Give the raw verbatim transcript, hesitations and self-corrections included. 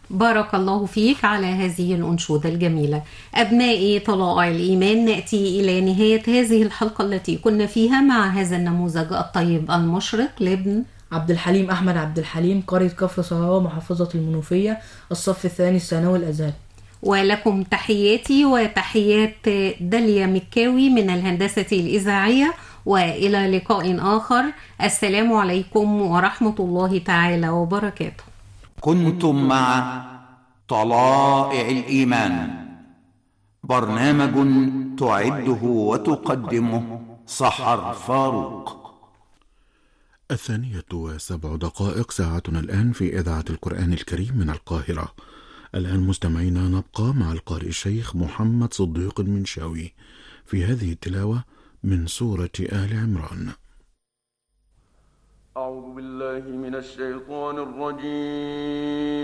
بارك الله فيك على هذه الأنشودة الجميلة. أبنائي طلائع الإيمان، نأتي إلى نهاية هذه الحلقة التي كنا فيها مع هذا النموذج الطيب المشرق لابن عبد الحليم أحمد عبد الحليم، قرية كفر صهراء، محافظة المنوفية، الصف الثاني الثانوي الأزهري. ولكم تحياتي وتحيات داليا مكاوي من الهندسة الإذاعية، وإلى لقاء آخر. السلام عليكم ورحمة الله تعالى وبركاته. كنتم مع طلائع الإيمان، برنامج تعده وتقدمه سحر فاروق. الثانية وسبع دقائق، ساعتنا الآن في إذاعة القرآن الكريم من القاهرة. الآن مستمعينا نبقى مع القارئ الشيخ محمد صديق المنشاوي في هذه التلاوة من سورة آل عمران. أعوذ بالله من الشيطان الرجيم.